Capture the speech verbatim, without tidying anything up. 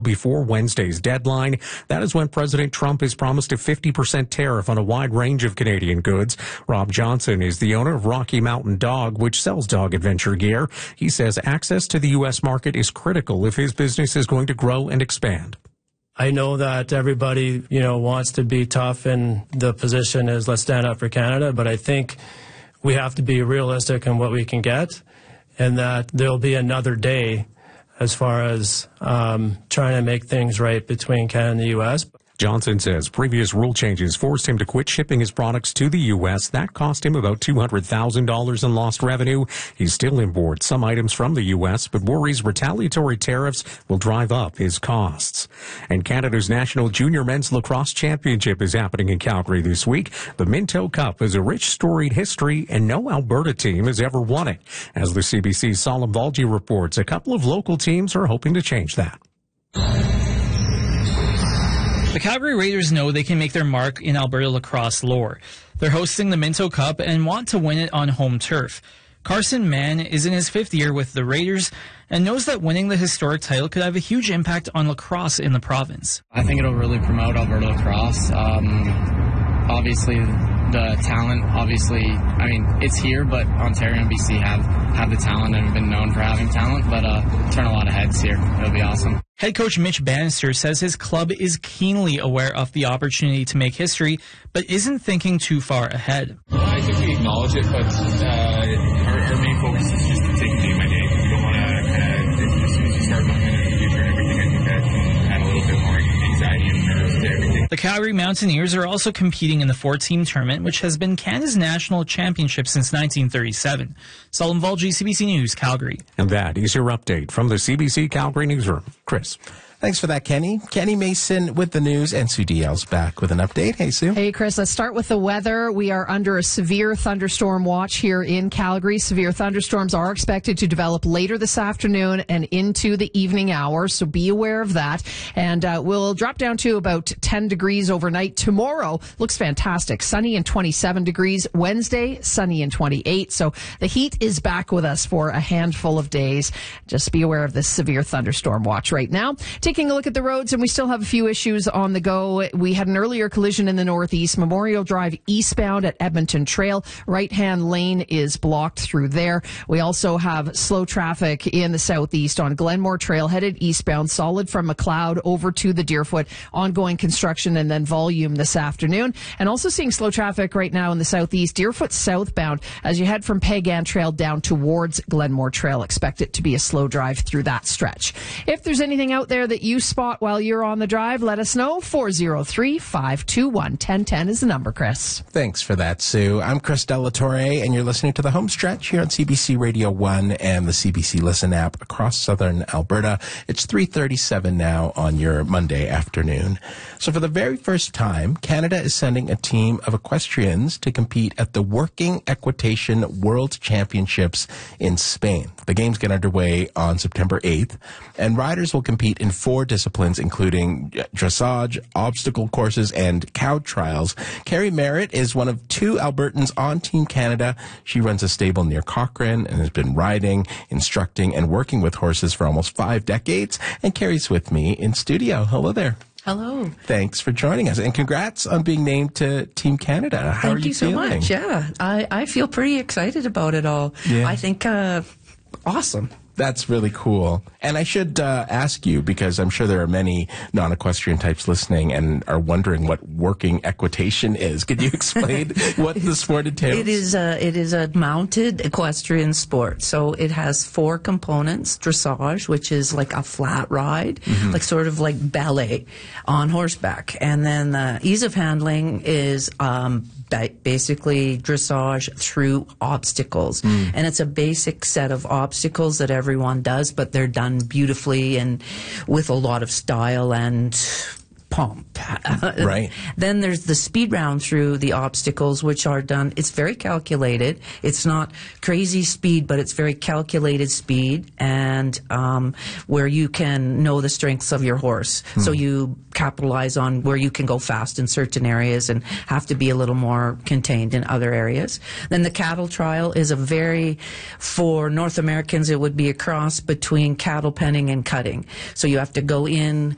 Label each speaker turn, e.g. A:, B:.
A: before Wednesday's deadline. That is when President Trump has promised a fifty percent tariff on a wide range of Canadian goods. Rob Johnson is the owner of Rocky Mountain Dog, which sells dog adventure gear. He says access to the U S market is critical if his business is going to grow and expand.
B: I know that everybody, you know, wants to be tough, and the position is let's stand up for Canada, but I think we have to be realistic in what we can get, and that there'll be another day as far as um, trying to make things right between Canada and the U S
A: Johnson says previous rule changes forced him to quit shipping his products to the U S. That cost him about two hundred thousand dollars in lost revenue. He still imports some items from the U S, but worries retaliatory tariffs will drive up his costs. And Canada's National Junior Men's Lacrosse Championship is happening in Calgary this week. The Minto Cup has a rich, storied history, and no Alberta team has ever won it. As the C B C's Salim Valji reports, a couple of local teams are hoping to change that.
C: The Calgary Raiders know they can make their mark in Alberta lacrosse lore. They're hosting the Minto Cup and want to win it on home turf. Carson Mann is in his fifth year with the Raiders and knows that winning the historic title could have a huge impact on lacrosse in the province.
D: I think it'll really promote Alberta lacrosse. Um, obviously, the talent, obviously, I mean, it's here, but Ontario and B C have, have the talent and have been known for having talent, but uh, turn a lot of heads here. It'll be awesome.
C: Head coach Mitch Bannister says his club is keenly aware of the opportunity to make history, but isn't thinking too far ahead.
E: I think we acknowledge it, but uh, our, our main focus is just to take day by day. We don't want to kind of, as soon as you start looking into the future and everything, I think that add a little bit more anxiety and nerves to everything.
C: The Calgary Mountaineers are also competing in the four-team tournament, which has been Canada's national championship since nineteen thirty-seven. Salim Valji, C B C News, Calgary.
A: And that is your update from the C B C Calgary Newsroom. Chris.
F: Thanks for that, Kenny. Kenny Mason with the news, and Sue Diel's back with an update. Hey, Sue.
G: Hey, Chris. Let's start with the weather. We are under a severe thunderstorm watch here in Calgary. Severe thunderstorms are expected to develop later this afternoon and into the evening hours, so be aware of that. And uh, we'll drop down to about ten degrees overnight. Tomorrow looks fantastic. Sunny and twenty-seven degrees. Wednesday, sunny and twenty-eight. So the heat is back with us for a handful of days. Just be aware of this severe thunderstorm watch right now. Taking a look at the roads, and we still have a few issues on the go. We had an earlier collision in the northeast. Memorial Drive eastbound at Edmonton Trail. Right-hand lane is blocked through there. We also have slow traffic in the southeast on Glenmore Trail, headed eastbound, solid from McLeod over to the Deerfoot. Ongoing construction and then volume this afternoon. And also seeing slow traffic right now in the southeast, Deerfoot southbound, as you head from Pagan Trail down towards Glenmore Trail. Expect it to be a slow drive through that stretch. If there's anything out there that you spot while you're on the drive, let us know. four oh three, five two one, one oh one oh is the number, Chris.
F: Thanks for that, Sue. I'm Chris Delatorre, and you're listening to The Home Stretch here on C B C Radio one and the C B C Listen app across southern Alberta. It's three thirty-seven now on your Monday afternoon. So for the very first time, Canada is sending a team of equestrians to compete at the Working Equitation World Championships in Spain. The games get underway on September eighth, and riders will compete in four disciplines, including dressage, obstacle courses, and cow trials. Carrie Merritt is one of two Albertans on Team Canada. She runs a stable near Cochrane and has been riding, instructing, and working with horses for almost five decades. And Carrie's with me in studio. Hello there.
H: Hello.
F: Thanks for joining us, and congrats on being named to Team Canada. How
H: Thank
F: are you,
H: you so
F: feeling?
H: much. Yeah, I, I feel pretty excited about it all.
F: Yeah.
H: I think uh, awesome.
F: That's really cool. And I should uh, ask you, because I'm sure there are many non-equestrian types listening and are wondering what working equitation is. Could you explain what the sport entails?
H: It is a, it is a mounted equestrian sport. So it has four components. Dressage, which is like a flat ride, mm-hmm. like sort of like ballet on horseback. And then the ease of handling is um, basically dressage through obstacles. Mm. And it's a basic set of obstacles that everyone does, but they're done beautifully and with a lot of style and pomp.
F: Right.
H: Then there's the speed round through the obstacles, which are done. It's very calculated. It's not crazy speed, but it's very calculated speed, and um, where you can know the strengths of your horse. Hmm. So you capitalize on where you can go fast in certain areas and have to be a little more contained in other areas. Then the cattle trial is a very, for North Americans, it would be a cross between cattle penning and cutting. So you have to go in